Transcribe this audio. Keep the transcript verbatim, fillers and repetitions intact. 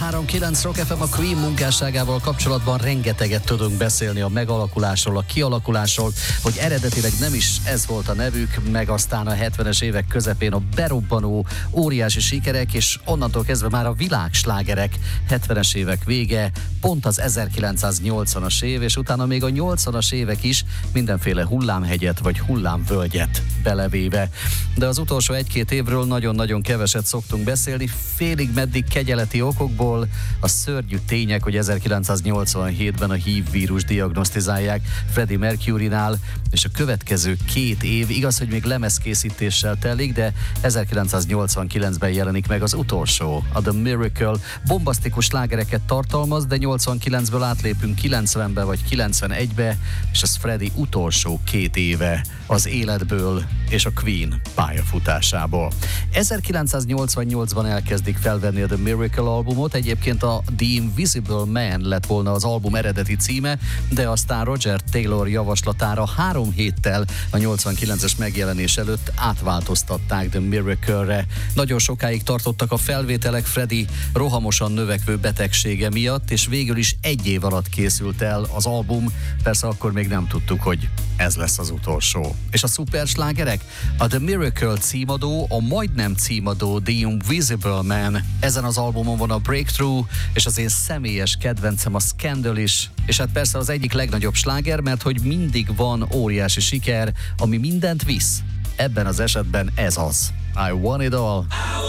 három kilenc Rock ef em a Queen munkásságával kapcsolatban rengeteget tudunk beszélni a megalakulásról, a kialakulásról, hogy eredetileg nem is ez volt a nevük, meg aztán a hetvenes évek közepén a berobbanó óriási sikerek, és onnantól kezdve már a világslágerek hetvenes évek vége, pont az ezerkilencszáznyolcvanas év, és utána még a nyolcvanas évek is mindenféle hullámhegyet vagy hullámvölgyet belevéve. De az utolsó egy-két évről nagyon-nagyon keveset szoktunk beszélni, félig meddig kegyeleti okokból. A szörnyű tények, hogy ezerkilencszáznyolcvanhétben a hív vírus diagnosztizálják Freddie Mercury-nál, és a következő két év, igaz, hogy még lemezkészítéssel telik, de ezerkilencszáznyolcvankilencben jelenik meg az utolsó, a The Miracle. Bombasztikus slágereket tartalmaz, de nyolcvankilencből átlépünk kilencvenbe vagy kilencvenegybe, és az Freddie utolsó két éve az életből és a Queen pályafutásából. ezerkilencszáznyolcvannyolcban elkezdik felvenni a The Miracle albumot, egyébként a The Invisible Man lett volna az album eredeti címe, de aztán Roger Taylor javaslatára három héttel a nyolcvankilences megjelenés előtt átváltoztatták The Miracle-re. Nagyon sokáig tartottak a felvételek Freddie rohamosan növekvő betegsége miatt, és végül is egy év alatt készült el az album, persze akkor még nem tudtuk, hogy ez lesz az utolsó. És a szuperslágerek? A The Miracle címadó, a majdnem címadó The Invisible Man. Ezen az albumon van a Breakthrough, és az én személyes kedvencem a Scandal is, és hát persze az egyik legnagyobb sláger, mert hogy mindig van óriási siker, ami mindent visz. Ebben az esetben ez az. I Want It All.